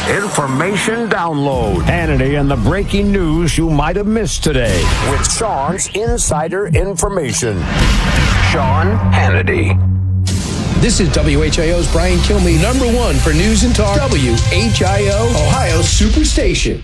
Information download. Hannity and the breaking news you might have missed today with Sean's insider information. Sean Hannity. This is WHIO's Brian Kilmeade, number one for news and talk. WHIO, Ohio Superstation.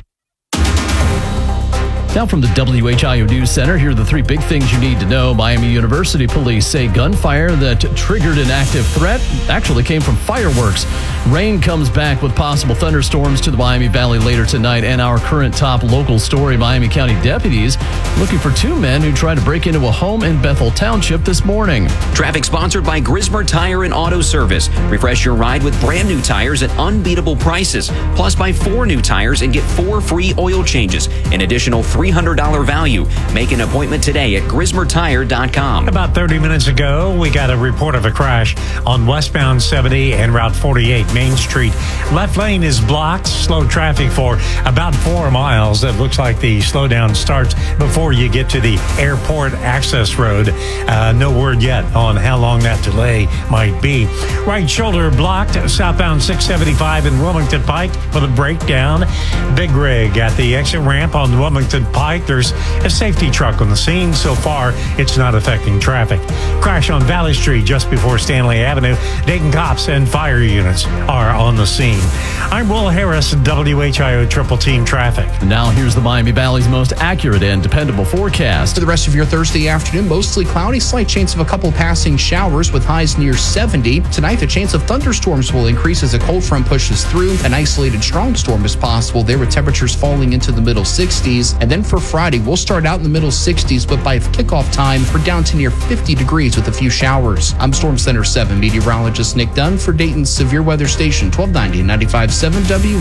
Now from the WHIO News Center, here are the three big things you need to know. Miami University police say gunfire that triggered an active threat actually came from fireworks. Rain comes back with possible thunderstorms to the Miami Valley later tonight. And our current top local story, Miami County deputies looking for two men who tried to break into a home in Bethel Township this morning. Traffic sponsored by Grismer Tire and Auto Service. Refresh your ride with brand new tires at unbeatable prices. Plus, buy 4 new tires and get 4 free oil changes. An additional $300 value. Make an appointment today at GrismerTire.com. About 30 minutes ago, we got a report of a crash on westbound 70 and Route 48 Main Street. Left lane is blocked. Slow traffic for about 4 miles. It looks like the slowdown starts before you get to the airport access road. No word yet on how long that delay might be. Right shoulder blocked. Southbound 675 in Wilmington Pike with a breakdown. Big rig at the exit ramp on Wilmington Pike. There's a safety truck on the scene. So far, it's not affecting traffic. Crash on Valley Street just before Stanley Avenue. Dayton cops and fire units are on the scene. I'm Will Harris, WHIO Triple Team Traffic. Now here's the Miami Valley's most accurate and dependable forecast. For the rest of your Thursday afternoon, mostly cloudy, slight chance of a couple passing showers with highs near 70. Tonight, the chance of thunderstorms will increase as a cold front pushes through. An isolated strong storm is possible there with temperatures falling into the middle 60s. And then for Friday, we'll start out in the middle 60s, but by kickoff time, we're down to near 50 degrees with a few showers. I'm Storm Center 7 meteorologist Nick Dunn for Dayton's Severe Weather Station, 1290 and 95.7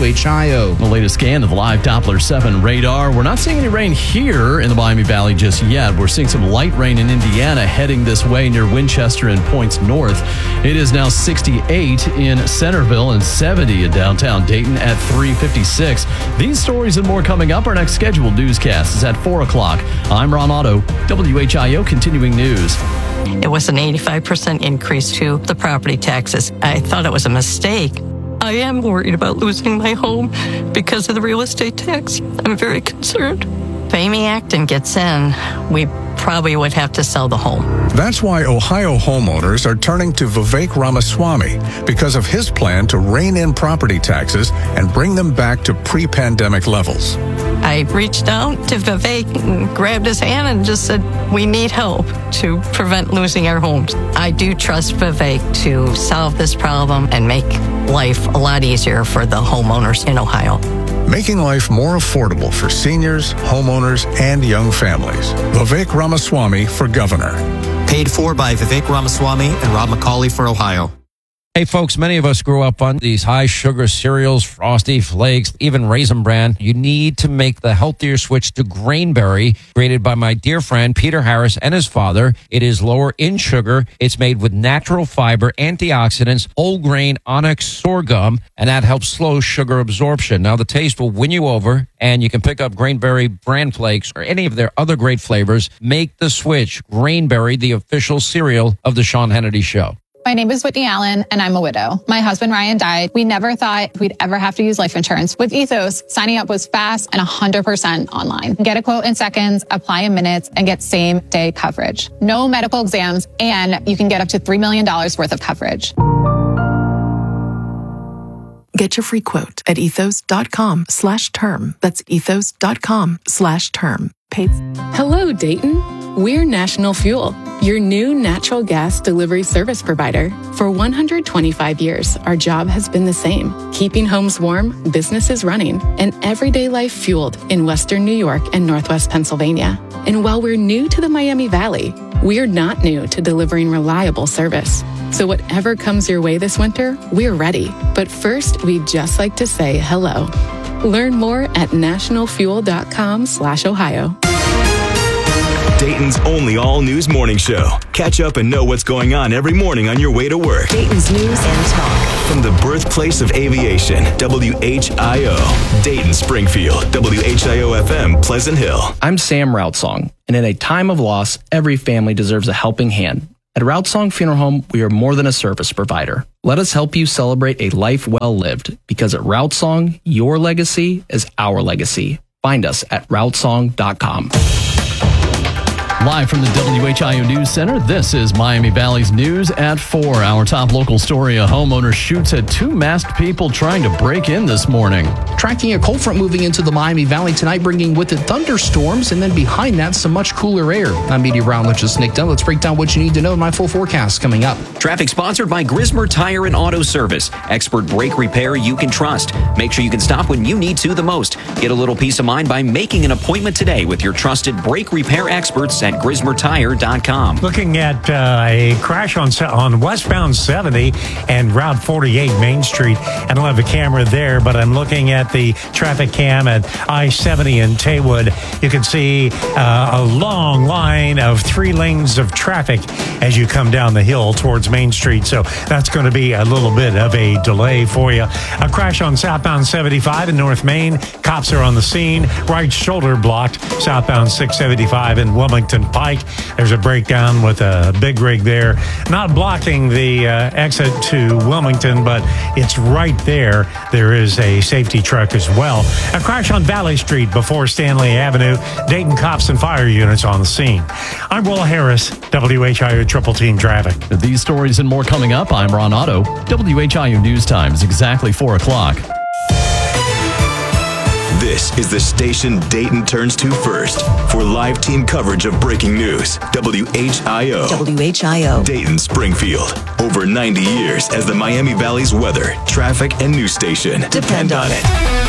WHIO. The latest scan of the live Doppler 7 radar. We're not seeing any rain here in the Miami Valley just yet. We're seeing some light rain in Indiana heading this way near Winchester and points north. It is now 68 in Centerville and 70 in downtown Dayton at 3:56. These stories and more coming up. Our next scheduled newscast is at 4 o'clock. I'm Ron Otto, WHIO Continuing News. It was an 85% increase to the property taxes. I thought it was a mistake. I am worried about losing my home because of the real estate tax. I'm very concerned. If Amy Acton gets in, we probably would have to sell the home. That's why Ohio homeowners are turning to Vivek Ramaswamy because of his plan to rein in property taxes and bring them back to pre-pandemic levels. I reached out to Vivek and grabbed his hand and just said, we need help to prevent losing our homes. I do trust Vivek to solve this problem and make life a lot easier for the homeowners in Ohio. Making life more affordable for seniors, homeowners, and young families. Vivek Ramaswamy for governor. Paid for by Vivek Ramaswamy and Rob McCauley for Ohio. Hey folks, many of us grew up on these high sugar cereals, Frosty Flakes, even Raisin Bran. You need to make the healthier switch to Grainberry, created by my dear friend Peter Harris and his father. It is lower in sugar. It's made with natural fiber, antioxidants, whole grain onyx sorghum, and that helps slow sugar absorption. Now the taste will win you over, and you can pick up Grainberry Bran Flakes or any of their other great flavors. Make the switch. Grainberry, the official cereal of the Sean Hannity Show. My name is Whitney Allen, and I'm a widow. My husband, Ryan, died. We never thought we'd ever have to use life insurance. With Ethos, signing up was fast and 100% online. Get a quote in seconds, apply in minutes, and get same-day coverage. No medical exams, and you can get up to $3 million worth of coverage. Get your free quote at ethos.com/term. That's ethos.com/term. Hello, Dayton. We're National Fuel, your new natural gas delivery service provider. For 125 years, our job has been the same, keeping homes warm, businesses running, and everyday life fueled in Western New York and Northwest Pennsylvania. And while we're new to the Miami Valley, we're not new to delivering reliable service. So whatever comes your way this winter, we're ready. But first, we'd just like to say hello. Learn more at nationalfuel.com/Ohio. Dayton's only all-news morning show. Catch up and know what's going on every morning on your way to work. Dayton's News and Talk. From the birthplace of aviation, WHIO. Dayton, Springfield, WHIO-FM, Pleasant Hill. I'm Sam Routsong, and in a time of loss, every family deserves a helping hand. At Route Song Funeral Home, we are more than a service provider. Let us help you celebrate a life well lived, because at Route Song, your legacy is our legacy. Find us at routesong.com. Live from the WHIO News Center, this is Miami Valley's News at 4. Our top local story, a homeowner shoots at two masked people trying to break in this morning. Tracking a cold front moving into the Miami Valley tonight, bringing with it thunderstorms, and then behind that, some much cooler air. I'm meteorologist Nick Dunn. Let's break down what you need to know in my full forecast coming up. Traffic sponsored by Grismer Tire and Auto Service. Expert brake repair you can trust. Make sure you can stop when you need to the most. Get a little peace of mind by making an appointment today with your trusted brake repair experts at GrismerTire.com. Looking at a crash on westbound 70 and Route 48 Main Street. I don't have a camera there, but I'm looking at the traffic cam at I-70 in Taywood. You can see a long line of 3 lanes of traffic as you come down the hill towards Main Street. So that's going to be a little bit of a delay for you. A crash on southbound 75 in North Main. Cops are on the scene. Right shoulder blocked. Southbound 675 in Wilmington Pike. There's a breakdown with a big rig there. Not blocking the exit to Wilmington, but it's right there. There is a safety truck as well. A crash on Valley Street before Stanley Avenue. Dayton cops and fire units on the scene. I'm Will Harris, WHIO Triple Team Traffic. These stories and more coming up. I'm Ron Otto. WHIO News Time is exactly 4 o'clock. This is the station Dayton turns to first for live team coverage of breaking news. WHIO. WHIO. Dayton, Springfield. Over 90 years as the Miami Valley's weather, traffic, and news station. Depend on it.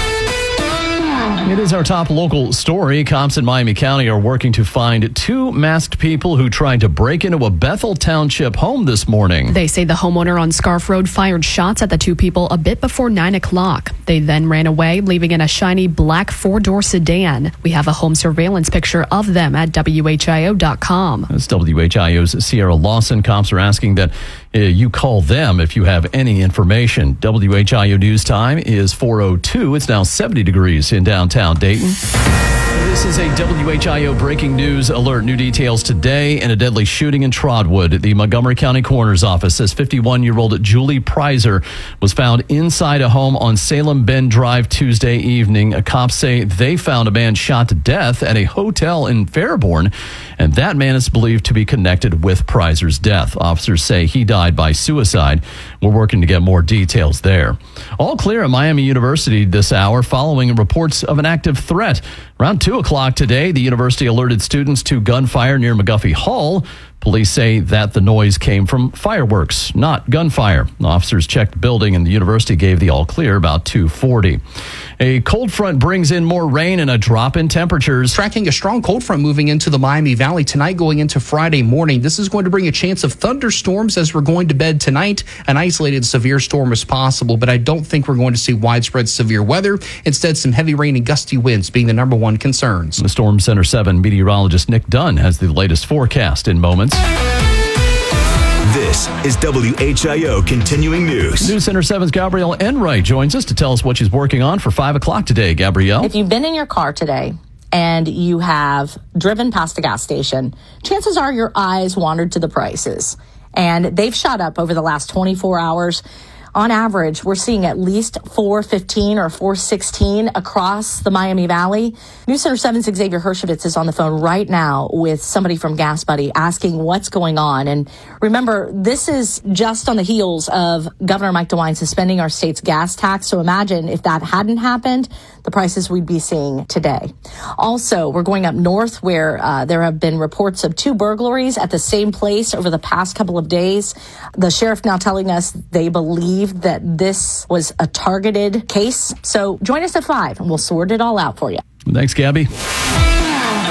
It is our top local story. Cops in Miami County are working to find 2 masked people who tried to break into a Bethel Township home this morning. They say the homeowner on Scarf Road fired shots at the 2 people a bit before 9 o'clock. They then ran away, leaving in a shiny black 4-door sedan. We have a home surveillance picture of them at WHIO.com. It's WHIO's Sierra Lawson. Cops are asking that you call them if you have any information. WHIO News Time is 4:02. It's now 70 degrees in downtown Dayton. This is a WHIO breaking news alert. New details today in a deadly shooting in Trotwood. The Montgomery County Coroner's Office says 51-year-old Julie Prizer was found inside a home on Salem Bend Drive Tuesday evening. Cops say they found a man shot to death at a hotel in Fairborn, and that man is believed to be connected with Prizer's death. Officers say he died by suicide. We're working to get more details there. All clear at Miami University this hour following reports of an active threat. Around 2 o'clock today, the university alerted students to gunfire near McGuffey Hall. Police say that the noise came from fireworks, not gunfire. Officers checked the building, and the university gave the all clear about 2:40. A cold front brings in more rain and a drop in temperatures. Tracking a strong cold front moving into the Miami Valley tonight going into Friday morning. This is going to bring a chance of thunderstorms as we're going to bed tonight. An isolated severe storm is possible, but I don't think we're going to see widespread severe weather. Instead, some heavy rain and gusty winds being the number one concerns. The Storm Center 7 meteorologist Nick Dunn has the latest forecast in moments. This is WHIO Continuing News. News Center 7's Gabrielle Enright joins us to tell us what she's working on for 5 o'clock today. Gabrielle? If you've been in your car today and you have driven past a gas station, chances are your eyes wandered to the prices. And they've shot up over the last 24 hours. On average, we're seeing at least $4.15 or $4.16 across the Miami Valley. News Center 7's Xavier Hershevitz is on the phone right now with somebody from Gas Buddy asking what's going on. And remember, this is just on the heels of Governor Mike DeWine suspending our state's gas tax. So imagine if that hadn't happened, the prices we'd be seeing today. Also, we're going up north where there have been reports of 2 burglaries at the same place over the past couple of days. The sheriff now telling us they believe that this was a targeted case. So join us at 5 and we'll sort it all out for you. Thanks, Gabby.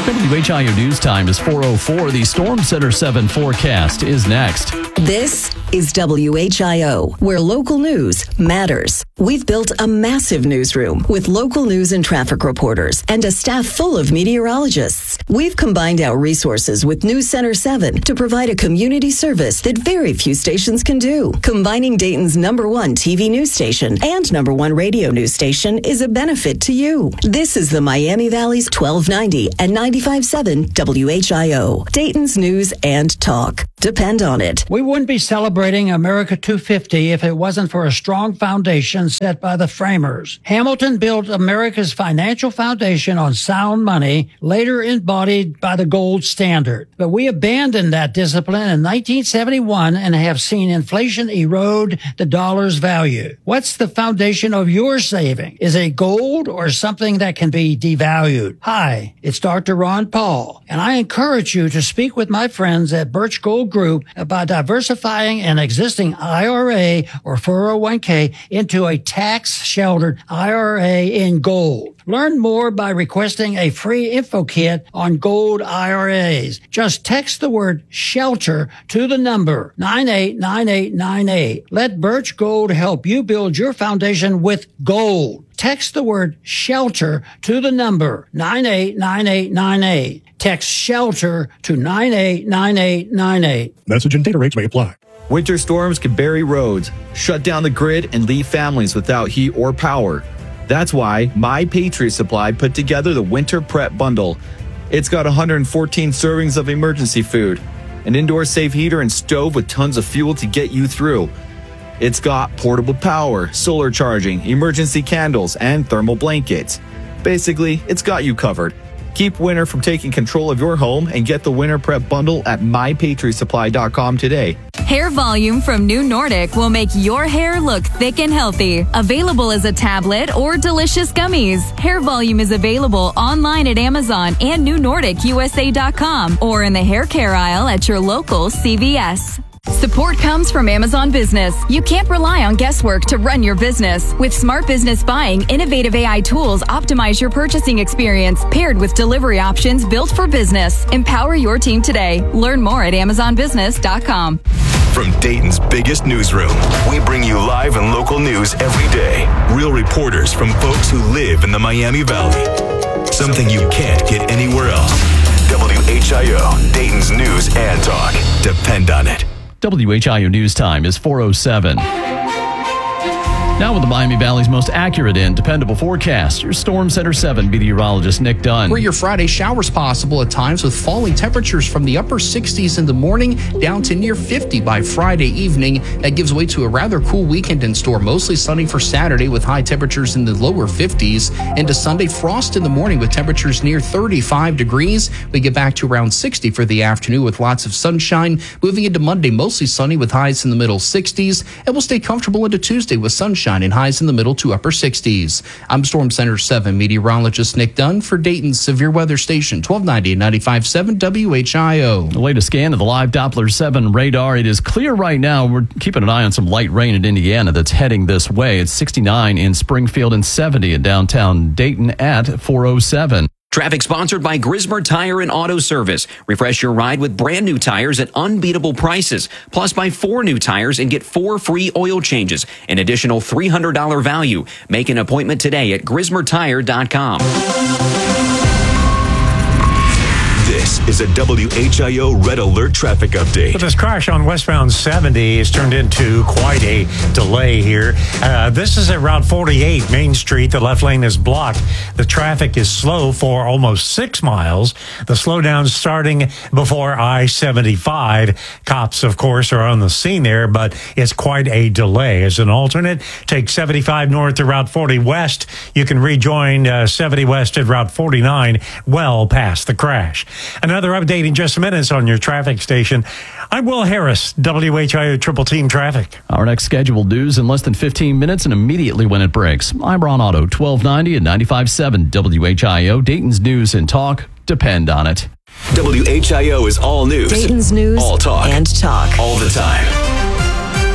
WHIO News Time is 4:04. The Storm Center 7 forecast is next. This is WHIO, where local news matters. We've built a massive newsroom with local news and traffic reporters and a staff full of meteorologists. We've combined our resources with News Center 7 to provide a community service that very few stations can do. Combining Dayton's #1 TV news station and #1 radio news station is a benefit to you. This is the Miami Valley's 1290 and 95.7 WHIO. Dayton's news and talk. Depend on it. We wouldn't be celebrating America 250 if it wasn't for a strong foundation set by the framers. Hamilton built America's financial foundation on sound money, later embodied by the gold standard. But we abandoned that discipline in 1971 and have seen inflation erode the dollar's value. What's the foundation of your saving? Is it gold or something that can be devalued? Hi, it's Dr. Ron Paul, and I encourage you to speak with my friends at Birch Gold Group about diversifying an existing IRA or 401k into a tax-sheltered IRA in gold. Learn more by requesting a free info kit on gold IRAs. Just text the word SHELTER to the number 989898. Let Birch Gold help you build your foundation with gold. Text the word SHELTER to the number 989898. Text SHELTER to 989898. Message and data rates may apply. Winter storms can bury roads, shut down the grid, and leave families without heat or power. That's why My Patriot Supply put together the Winter Prep Bundle. It's got 114 servings of emergency food, an indoor safe heater and stove with tons of fuel to get you through. It's got portable power, solar charging, emergency candles, and thermal blankets. Basically, it's got you covered. Keep winter from taking control of your home and get the Winter Prep Bundle at mypatriotsupply.com today. Hair Volume from New Nordic will make your hair look thick and healthy. Available as a tablet or delicious gummies. Hair Volume is available online at Amazon and NewNordicUSA.com or in the hair care aisle at your local CVS. Support comes from Amazon Business. You can't rely on guesswork to run your business. With Smart Business Buying, innovative AI tools optimize your purchasing experience, paired with delivery options built for business. Empower your team today. Learn more at AmazonBusiness.com. From Dayton's biggest newsroom, we bring you live and local news every day. Real reporters from folks who live in the Miami Valley. Something you can't get anywhere else. WHIO, Dayton's news and talk. Depend on it. WHIO News Time is 4:07. Now with the Miami Valley's most accurate and dependable forecast, your Storm Center 7 meteorologist Nick Dunn. For your Friday, showers possible at times with falling temperatures from the upper 60s in the morning down to near 50 by Friday evening. That gives way to a rather cool weekend in store. Mostly sunny for Saturday with high temperatures in the lower 50s. Into Sunday, frost in the morning with temperatures near 35 degrees. We get back to around 60 for the afternoon with lots of sunshine. Moving into Monday, mostly sunny with highs in the middle 60s. And we'll stay comfortable into Tuesday with sunshine and highs in the middle to upper 60s. I'm Storm Center 7 meteorologist Nick Dunn for Dayton's Severe Weather Station, 1290 and 95.7 WHIO. The latest scan of the live Doppler 7 radar. It is clear right now. We're keeping an eye on some light rain in Indiana that's heading this way. It's 69 in Springfield and 70 in downtown Dayton at 4:07. Traffic sponsored by Grismer Tire and Auto Service. Refresh your ride with brand new tires at unbeatable prices. Plus, buy 4 new tires and get 4 free oil changes. An additional $300 value. Make an appointment today at GrismerTire.com. This is a WHIO Red Alert traffic update. But this crash on westbound 70 has turned into quite a delay here. This is at Route 48, Main Street. The left lane is blocked. The traffic is slow for almost 6 miles. The slowdown starting before I-75. Cops, of course, are on the scene there, but it's quite a delay. As an alternate, take 75 north to Route 40 west. You can rejoin 70 west at Route 49, well past the crash. Another update in just a minute on your traffic station. I'm Will Harris, WHIO Triple Team Traffic. Our next scheduled news in less than 15 minutes and immediately when it breaks. I'm Ron Otto, 1290 and 95.7 WHIO, Dayton's news and talk. Depend on it. WHIO is all news. Dayton's news all talk. And talk. All the time.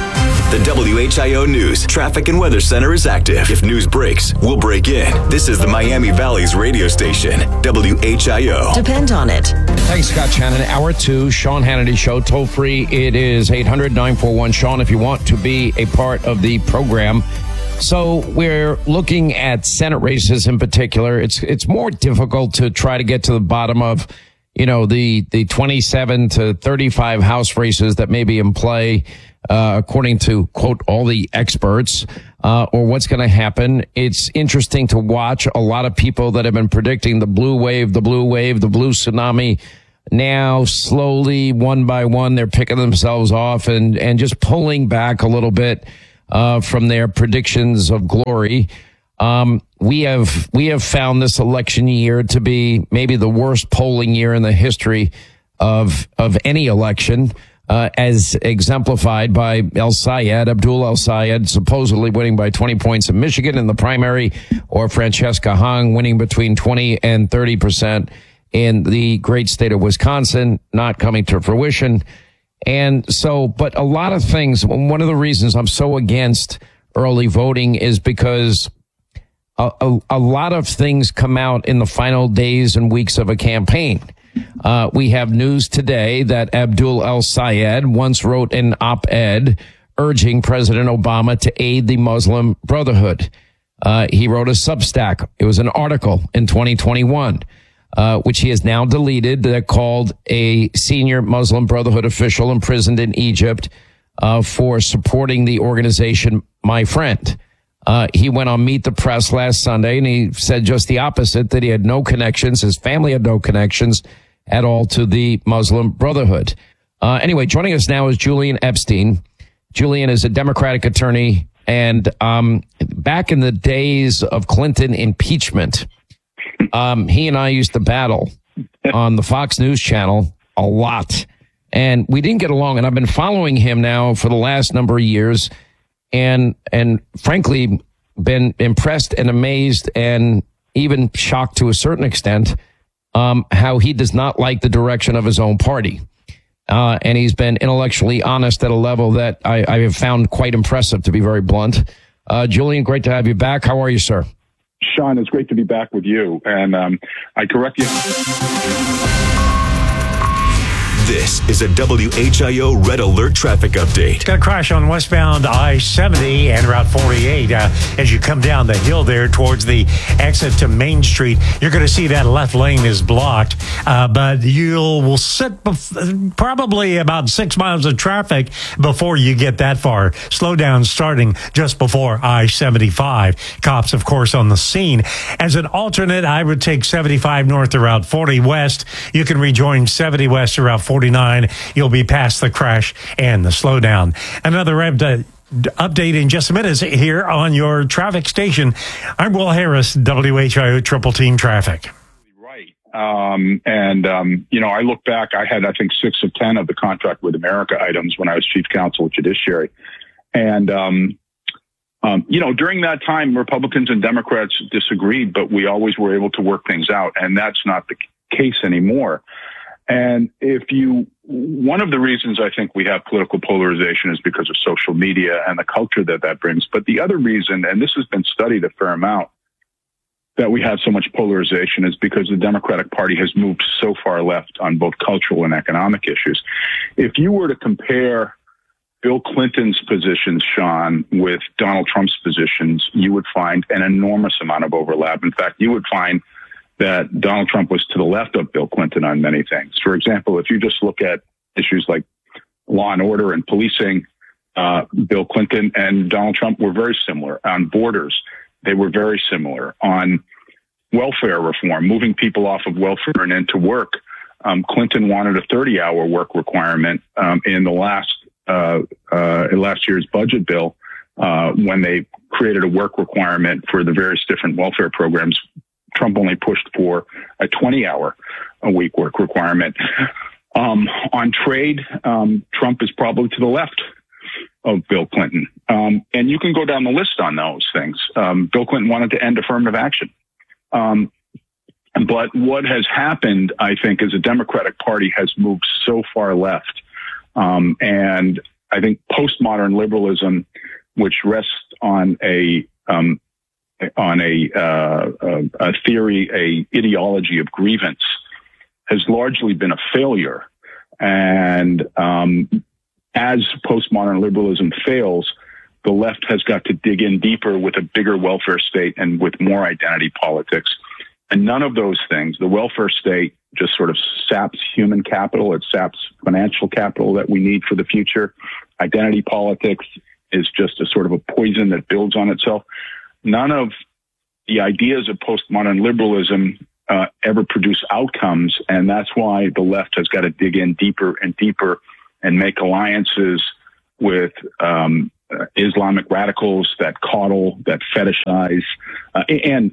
The WHIO News Traffic and Weather Center is active. If news breaks, we'll break in. This is the Miami Valley's radio station, WHIO. Depend on it. Thanks, Scott Shannon. Hour 2, Sean Hannity Show. Toll free, it is 800-941-SEAN if you want to be a part of the program. So we're looking at Senate races in particular. It's more difficult to try to get to the bottom of, the 27 to 35 House races that may be in play, according to, quote, all the experts, or what's going to happen. It's interesting to watch a lot of people that have been predicting the blue wave, the blue tsunami. Now, slowly, one by one, they're picking themselves off and just pulling back a little bit from their predictions of glory. We have found this election year to be maybe the worst polling year in the history of any election, as exemplified by Abdul El Sayed, supposedly winning by 20 points in Michigan in the primary, or Francesca Hong winning between 20 and 30% in the great state of Wisconsin, not coming to fruition. And so, but a lot of things, one of the reasons I'm so against early voting is because a lot of things come out in the final days and weeks of a campaign. We have news today that Abdul El Sayed once wrote an op-ed urging President Obama to aid the Muslim Brotherhood. He wrote a Substack. It was an article in 2021, which he has now deleted, that called a senior Muslim Brotherhood official imprisoned in Egypt for supporting the organization My Friend. He went on Meet the Press last Sunday, and he said just the opposite, that he had no connections, his family had no connections at all to the Muslim Brotherhood. Anyway, joining us now is Julian Epstein. Julian is a Democratic attorney, and back in the days of Clinton impeachment, he and I used to battle on the Fox News channel a lot, and we didn't get along, and I've been following him now for the last number of years, and frankly, been impressed and amazed and even shocked to a certain extent how he does not like the direction of his own party. And he's been intellectually honest at a level that I have found quite impressive, to be very blunt. Julian, great to have you back. How are you, sir? Sean, it's great to be back with you. And I correct you. This is a WHIO Red Alert traffic update. Got a crash on westbound I-70 and Route 48. As you come down the hill there towards the exit to Main Street, you're going to see that left lane is blocked. But will sit probably about 6 miles of traffic before you get that far. Slowdown starting just before I-75. Cops, of course, on the scene. As an alternate, I would take 75 north to Route 40 west. You can rejoin 70 west to Route 49. You'll be past the crash and the slowdown. Another update in just a minute here on your traffic station. I'm Will Harris, WHIO Triple Team Traffic. Right. I look back, I had, I think, 6 of 10 of the Contract with America items when I was chief counsel at Judiciary. And, during that time, Republicans and Democrats disagreed, but we always were able to work things out. And that's not the case anymore. And one of the reasons I think we have political polarization is because of social media and the culture that brings. But the other reason, and this has been studied a fair amount, that we have so much polarization is because the Democratic Party has moved so far left on both cultural and economic issues. If you were to compare Bill Clinton's positions, Sean, with Donald Trump's positions, you would find an enormous amount of overlap. In fact, you would find that Donald Trump was to the left of Bill Clinton on many things. For example, if you just look at issues like law and order and policing, Bill Clinton and Donald Trump were very similar. On borders, they were very similar. On welfare reform, moving people off of welfare and into work, Clinton wanted a 30-hour work requirement in the last year's budget bill when they created a work requirement for the various different welfare programs. Trump only pushed for a 20-hour-a-week work requirement. On trade, Trump is probably to the left of Bill Clinton. And you can go down the list on those things. Bill Clinton wanted to end affirmative action. But what has happened, I think, is the Democratic Party has moved so far left. And I think postmodern liberalism, which rests on a theory, a ideology of grievance, has largely been a failure. And as postmodern liberalism fails, the left has got to dig in deeper with a bigger welfare state and with more identity politics. And none of those things, the welfare state just sort of saps human capital. It saps financial capital that we need for the future. Identity politics is just a sort of a poison that builds on itself. None of the ideas of postmodern liberalism ever produce outcomes. And that's why the left has got to dig in deeper and deeper and make alliances with Islamic radicals that coddle, that fetishize, and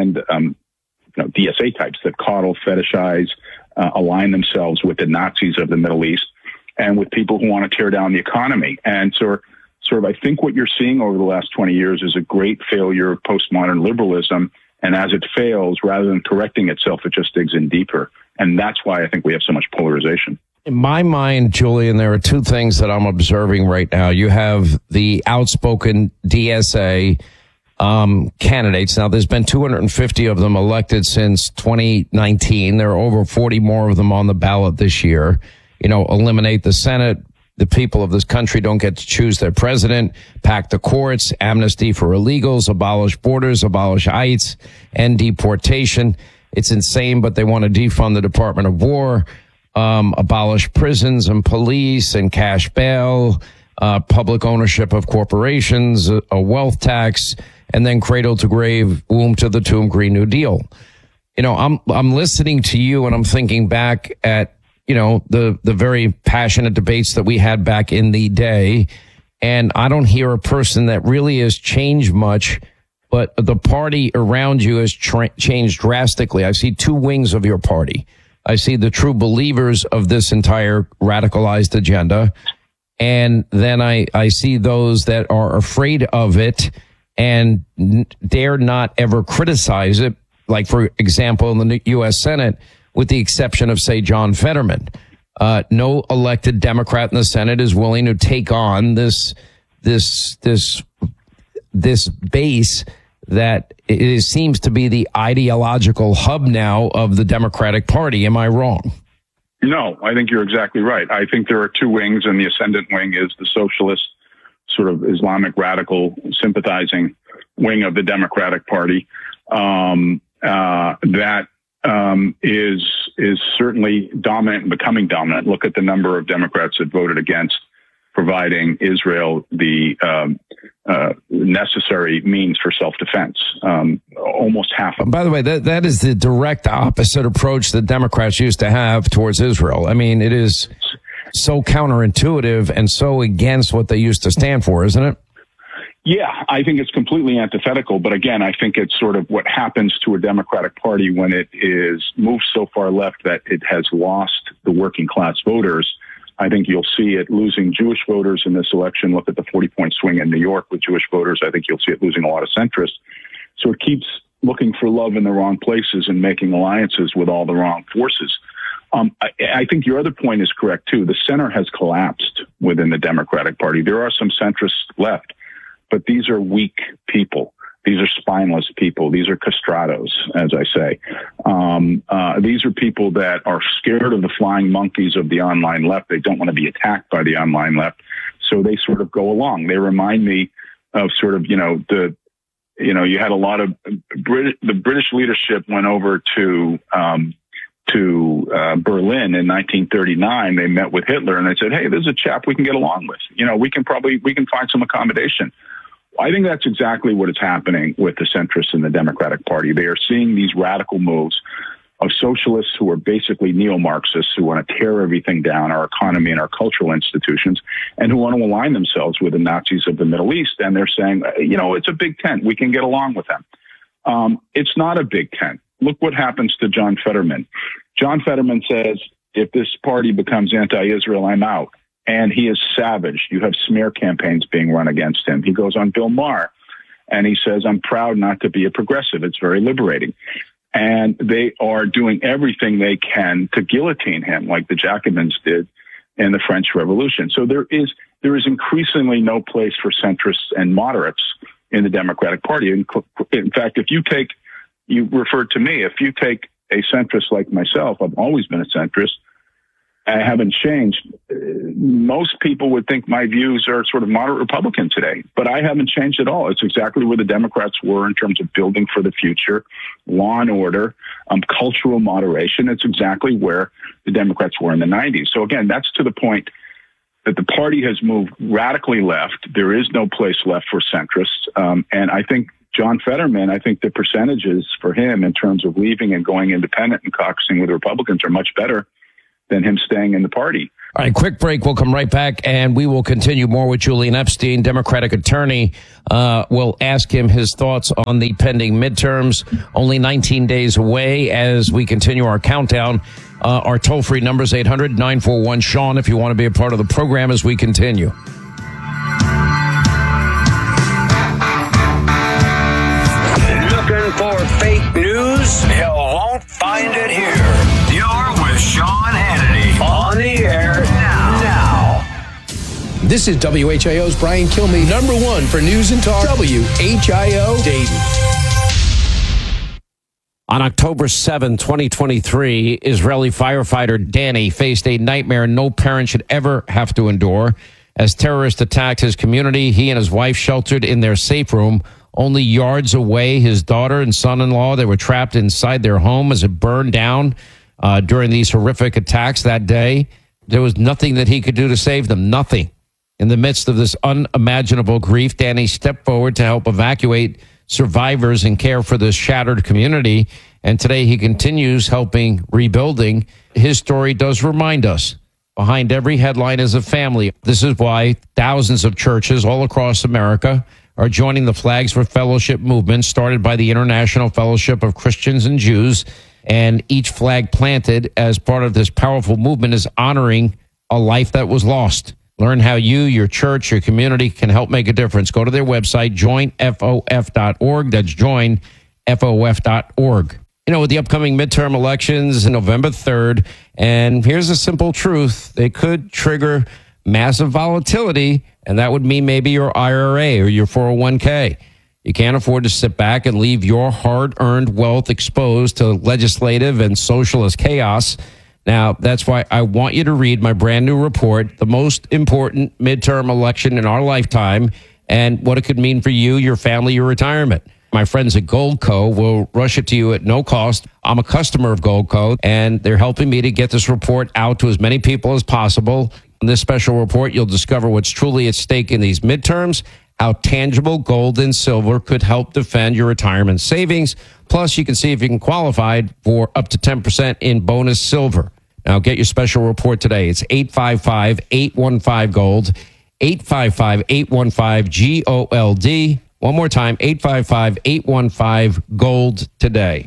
DSA types that coddle, fetishize, align themselves with the Nazis of the Middle East and with people who want to tear down the economy. And sort of, I think what you're seeing over the last 20 years is a great failure of postmodern liberalism. And as it fails, rather than correcting itself, it just digs in deeper. And that's why I think we have so much polarization. In my mind, Julian, there are two things that I'm observing right now. You have the outspoken DSA candidates. Now, there's been 250 of them elected since 2019. There are over 40 more of them on the ballot this year. Eliminate the Senate. The people of this country don't get to choose their president, pack the courts, amnesty for illegals, abolish borders, abolish ICE, end deportation. It's insane, but they want to defund the Department of War, abolish prisons and police and cash bail, public ownership of corporations, a wealth tax, and then cradle to grave, womb to the tomb, Green New Deal. I'm listening to you and I'm thinking back at the very passionate debates that we had back in the day. And I don't hear a person that really has changed much, but the party around you has changed drastically. I see two wings of your party. I see the true believers of this entire radicalized agenda. And then I see those that are afraid of it and dare not ever criticize it. Like, for example, in the U.S. Senate, with the exception of, say, John Fetterman. No elected Democrat in the Senate is willing to take on this base that seems to be the ideological hub now of the Democratic Party. Am I wrong? No, I think you're exactly right. I think there are two wings, and the ascendant wing is the socialist, sort of Islamic radical sympathizing wing of the Democratic Party. That is certainly dominant and becoming dominant. Look at the number of Democrats that voted against providing Israel the necessary means for self-defense. Almost half of them. By the way, that is the direct opposite approach that Democrats used to have towards Israel. I mean, it is so counterintuitive and so against what they used to stand for, isn't it? Yeah, I think it's completely antithetical. But again, I think it's sort of what happens to a Democratic Party when it is moved so far left that it has lost the working class voters. I think you'll see it losing Jewish voters in this election. Look at the 40-point swing in New York with Jewish voters. I think you'll see it losing a lot of centrists. So it keeps looking for love in the wrong places and making alliances with all the wrong forces. I think your other point is correct, too. The center has collapsed within the Democratic Party. There are some centrists left, but these are weak people. These are spineless people. These are castrados, as I say. These are people that are scared of the flying monkeys of the online left. They don't want to be attacked by the online left. So they sort of go along. They remind me of sort of, you had a lot of the British leadership went over to Berlin in 1939. They met with Hitler and they said, hey, there's a chap we can get along with. We can find some accommodation. I think that's exactly what is happening with the centrists in the Democratic Party. They are seeing these radical moves of socialists who are basically neo-Marxists who want to tear everything down, our economy and our cultural institutions, and who want to align themselves with the Nazis of the Middle East. And they're saying, it's a big tent. We can get along with them. It's not a big tent. Look what happens to John Fetterman. John Fetterman says, if this party becomes anti-Israel, I'm out. And he is savage. You have smear campaigns being run against him. He goes on Bill Maher and he says, I'm proud not to be a progressive. It's very liberating. And they are doing everything they can to guillotine him, like the Jacobins did and the French Revolution. So there is increasingly no place for centrists and moderates in the Democratic Party. In fact, you referred to me, if you take a centrist like myself, I've always been a centrist, I haven't changed. Most people would think my views are sort of moderate Republican today, but I haven't changed at all. It's exactly where the Democrats were in terms of building for the future, law and order, cultural moderation. It's exactly where the Democrats were in the 90s. So again, that's to the point that the party has moved radically left. There is no place left for centrists. And I think John Fetterman, I think the percentages for him in terms of leaving and going independent and caucusing with the Republicans are much better than him staying in the party. All right, quick break. We'll come right back, and we will continue more with Julian Epstein, Democratic attorney. We'll ask him his thoughts on the pending midterms, only 19 days away as we continue our countdown. Our toll-free number is 800-941-SEAN if you want to be a part of the program as we continue. Looking for fake news? You won't find it here. You're with Sean Hannity on the air now. This is WHIO's Brian Kilmeade, number one for news and talk. WHIO Dayton. On October 7, 2023, Israeli firefighter Danny faced a nightmare no parent should ever have to endure. As terrorists attacked his community, he and his wife sheltered in their safe room. Only yards away, his daughter and son-in-law, they were trapped inside their home as it burned down during these horrific attacks that day. There was nothing that he could do to save them, nothing. In the midst of this unimaginable grief, Danny stepped forward to help evacuate survivors and care for this shattered community. And today he continues helping rebuilding. His story does remind us, behind every headline is a family. This is why thousands of churches all across America are joining the Flags for Fellowship movement started by the International Fellowship of Christians and Jews. And each flag planted as part of this powerful movement is honoring a life that was lost. Learn how you, your church, your community can help make a difference. Go to their website, joinfof.org. That's joinfof.org. You know, with the upcoming midterm elections on November 3rd, and here's a simple truth, they could trigger massive volatility, and that would mean maybe your IRA or your 401k. You can't afford to sit back and leave your hard-earned wealth exposed to legislative and socialist chaos. Now, that's why I want you to read my brand new report, The Most Important Midterm Election in Our Lifetime, and what it could mean for you, your family, your retirement. My friends at Goldco will rush it to you at no cost. I'm a customer of Goldco, and they're helping me to get this report out to as many people as possible. In this special report, you'll discover what's truly at stake in these midterms, how tangible gold and silver could help defend your retirement savings. Plus, you can see if you can qualify for up to 10% in bonus silver. Now, get your special report today. It's 855-815-GOLD, 855-815-GOLD. One more time, 855-815-GOLD today.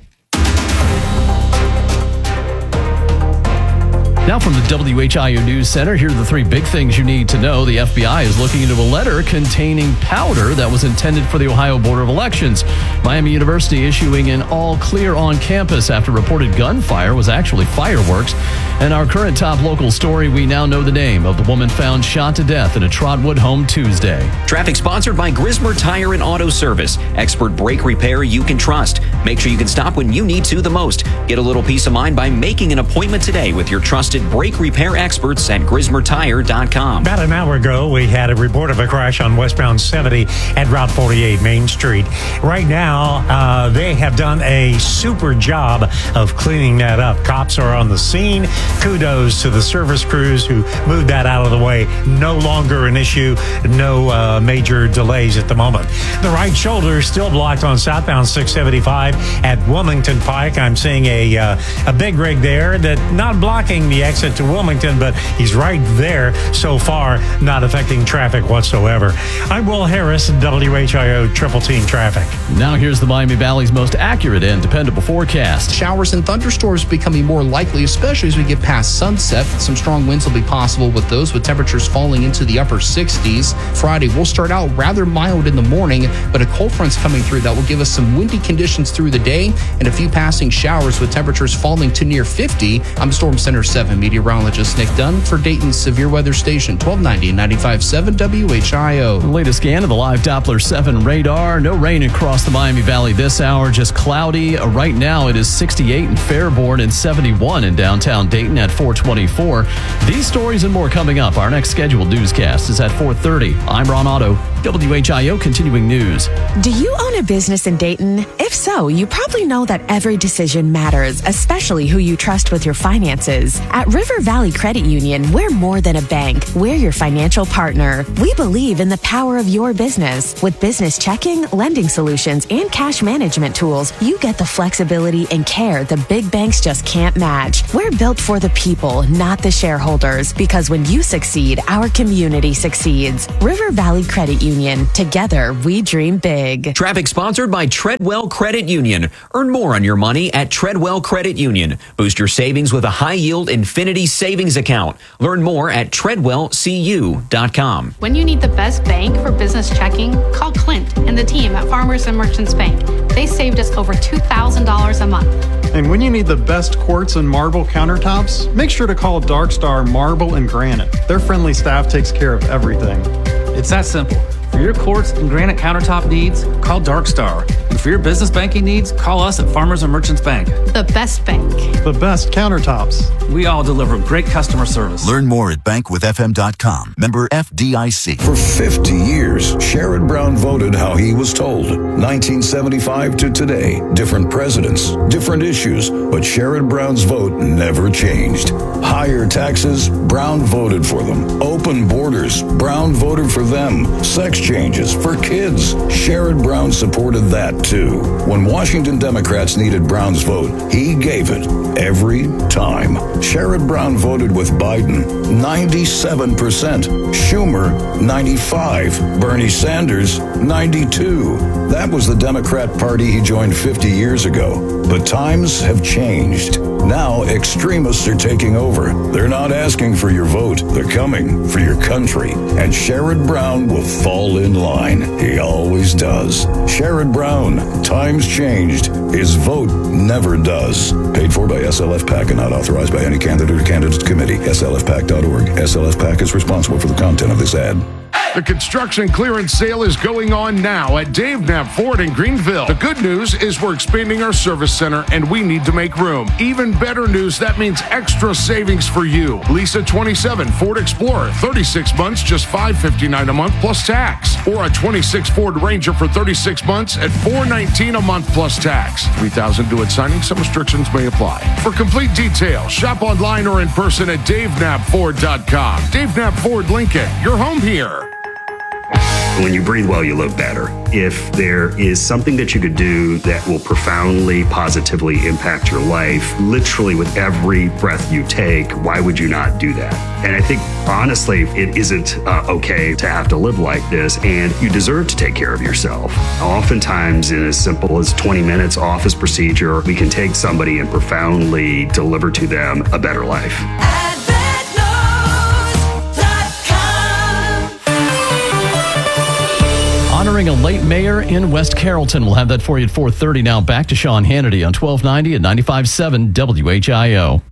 Now from the WHIO News Center, here are the three big things you need to know. The FBI is looking into a letter containing powder that was intended for the Ohio Board of Elections. Miami University issuing an all clear on campus after reported gunfire was actually fireworks. And our current top local story, we now know the name of the woman found shot to death in a Trotwood home Tuesday. Traffic sponsored by Grismer Tire and Auto Service. Expert brake repair you can trust. Make sure you can stop when you need to the most. Get a little peace of mind by making an appointment today with your trusted brake repair experts at GrismerTire.com. About an hour ago, we had a report of a crash on westbound 70 at Route 48 Main Street. Right now, they have done a super job of cleaning that up. Cops are on the scene. Kudos to the service crews who moved that out of the way. No longer an issue. No major delays at the moment. The right shoulder is still blocked on southbound 675 at Wilmington Pike. I'm seeing a big rig there that not blocking the exit to Wilmington, but he's right there so far, not affecting traffic whatsoever. I'm Will Harris, WHIO Triple Team Traffic. Now here's the Miami Valley's most accurate and dependable forecast. Showers and thunderstorms becoming more likely, especially as we get past sunset. Some strong winds will be possible with those, with temperatures falling into the upper 60s. Friday will start out rather mild in the morning, but a cold front's coming through that will give us some windy conditions through the day and a few passing showers with temperatures falling to near 50. I'm Storm Center 7 meteorologist Nick Dunn for Dayton's Severe Weather Station, 1290 and 95.7 WHIO. The latest scan of the live Doppler 7 radar. No rain across the Miami Valley this hour, just cloudy. Right now it is 68 in Fairborn and 71 in downtown Dayton at 424. These stories and more coming up. Our next scheduled newscast is at 4:30. I'm Ron Otto, WHIO Continuing News. Do you own a business in Dayton? If so, you probably know that every decision matters, especially who you trust with your finances. At River Valley Credit Union, we're more than a bank. We're your financial partner. We believe in the power of your business. With business checking, lending solutions, and cash management tools, you get the flexibility and care the big banks just can't match. We're built for the people, not the shareholders, because when you succeed, our community succeeds. River Valley Credit Union. Together, we dream big. Traffic sponsored by Treadwell Credit Union. Earn more on your money at Treadwell Credit Union. Boost your savings with a high-yield Infinity Savings account. Learn more at treadwellcu.com. When you need the best bank for business checking, call Clint and the team at Farmers and Merchants Bank. They saved us over $2,000 a month. And when you need the best quartz and marble countertops, make sure to call Dark Star Marble and Granite. Their friendly staff takes care of everything. It's that simple. For your quartz and granite countertop needs, call Dark Star. And for your business banking needs, call us at Farmers and Merchants Bank. The best bank. The best countertops. We all deliver great customer service. Learn more at bankwithfm.com. Member FDIC. For 50 years, Sherrod Brown voted how he was told. 1975 to today, different presidents, different issues, but Sherrod Brown's vote never changed. Higher taxes, Brown voted for them. Open borders, Brown voted for them. Sex changes for kids, Sherrod Brown supported that too. When Washington Democrats needed Brown's vote, he gave it every time. Sherrod Brown voted with Biden 97%, Schumer 95%, Bernie Sanders 92%. That was the Democrat Party he joined 50 years ago. But times have changed. Now extremists are taking over. They're not asking for your vote. They're coming for your country. And Sherrod Brown will fall in line. He always does. Sherrod Brown, times changed. His vote never does. Paid for by SLF PAC and not authorized by any candidate or candidates committee. SLFPAC.org. SLF PAC is responsible for the content of this ad. The construction clearance sale is going on now at Dave Knapp Ford in Greenville. The good news is we're expanding our service center and we need to make room. Even better news, that means extra savings for you. Lease a 27 Ford Explorer, 36 months, just $559 a month plus tax. Or a 26 Ford Ranger for 36 months at $419 a month plus tax. $3,000 due at signing. Some restrictions may apply. For complete details, shop online or in person at DaveKnappFord.com. Dave Knapp Ford Lincoln, your home here. When you breathe well, you live better. If there is something that you could do that will profoundly, positively impact your life, literally with every breath you take, why would you not do that? And I think, honestly, it isn't okay to have to live like this, and you deserve to take care of yourself. Oftentimes, in as simple as 20 minutes office procedure, we can take somebody and profoundly deliver to them a better life. Honoring a late mayor in West Carrollton. We'll have that for you at 4:30 now. Back to Sean Hannity on 1290 and 95.7 WHIO.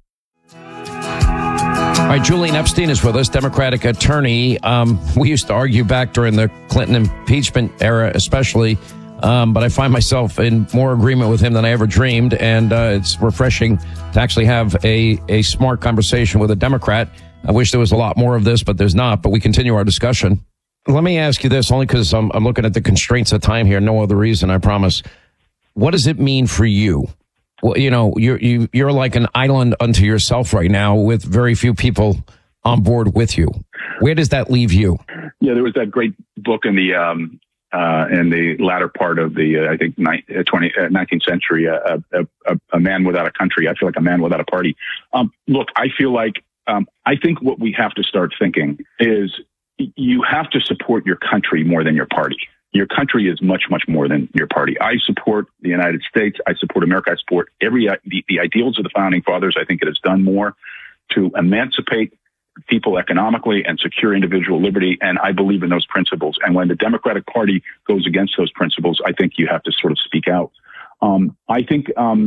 All right, Julian Epstein is with us, Democratic attorney. We used to argue back during the Clinton impeachment era, especially, but I find myself in more agreement with him than I ever dreamed, and it's refreshing to actually have a smart conversation with a Democrat. I wish there was a lot more of this, but there's not, but we continue our discussion. Let me ask you this, only because I'm looking at the constraints of time here. No other reason, I promise. What does it mean for you? Well, you know, you're like an island unto yourself right now with very few people on board with you. Where does that leave you? Yeah, there was that great book in the latter part of the, I think, 19th century, a man without a country. I feel like a man without a party. Look, I feel like, I think what we have to start thinking is, you have to support your country more than your party. Your country is much, much more than your party. I support the United States. I support America. I support the ideals of the founding fathers. I think it has done more to emancipate people economically and secure individual liberty. And I believe in those principles. And when the Democratic Party goes against those principles, I think you have to sort of speak out. I think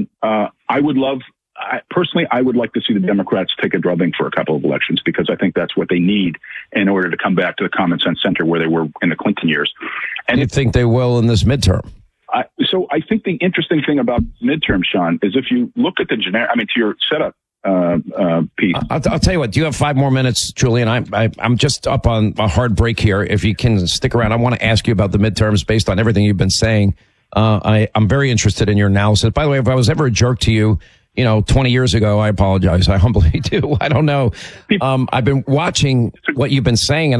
I would love, personally, I would like to see the Democrats take a drubbing for a couple of elections, because I think that's what they need in order to come back to the common sense center where they were in the Clinton years. And you think they will in this midterm? So I think the interesting thing about midterm, Sean, is if you look at the generic, I mean, to your setup piece. I'll tell you what, do you have 5 more minutes, Julian? I'm just up on a hard break here. If you can stick around, I want to ask you about the midterms based on everything you've been saying. I'm very interested in your analysis. By the way, if I was ever a jerk to you, 20 years ago, I apologize. I humbly do. I don't know. I've been watching what you've been saying, and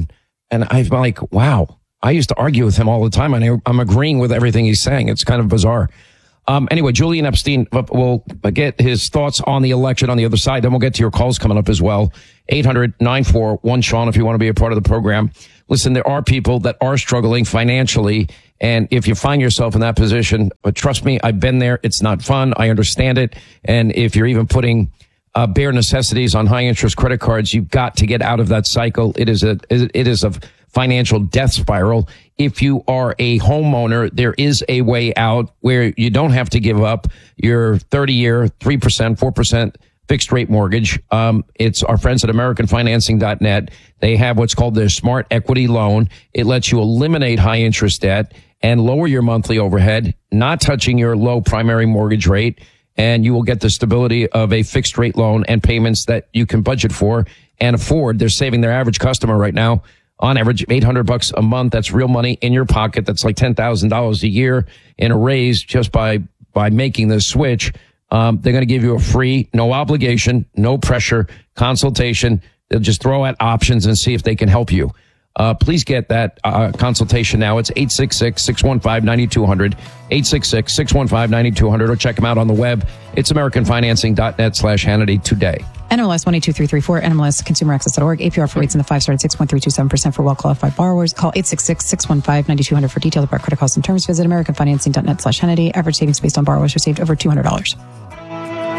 I'm like, wow, I used to argue with him all the time, and I'm agreeing with everything he's saying. It's kind of bizarre. Anyway, Julian Epstein, we'll get his thoughts on the election on the other side. Then we'll get to your calls coming up as well. 800-941-SEAN if you want to be a part of the program. Listen, there are people that are struggling financially. And if you find yourself in that position, but trust me, I've been there. It's not fun. I understand it. And if you're even putting bare necessities on high interest credit cards, you've got to get out of that cycle. It is a financial death spiral. If you are a homeowner, there is a way out where you don't have to give up your 30-year, 3%, 4% fixed rate mortgage. It's our friends at AmericanFinancing.net. They have what's called their Smart Equity Loan. It lets you eliminate high interest debt and lower your monthly overhead, not touching your low primary mortgage rate. And you will get the stability of a fixed rate loan and payments that you can budget for and afford. They're saving their average customer right now on average $800 a month. That's real money in your pocket. That's like $10,000 a year in a raise just by making this switch. They're going to give you a free, no obligation, no pressure consultation. They'll just throw out options and see if they can help you. Please get that consultation now. It's 866-615-9200, 866-615-9200, or check them out on the web. It's AmericanFinancing.net/Hannity today. NMLS 122334, NMLS ConsumerAccess.org. APR for rates in the 5 started 6.327% for well-qualified borrowers. Call 866-615-9200 for details about credit costs and terms. Visit AmericanFinancing.net/Hannity. Average savings based on borrowers received over $200.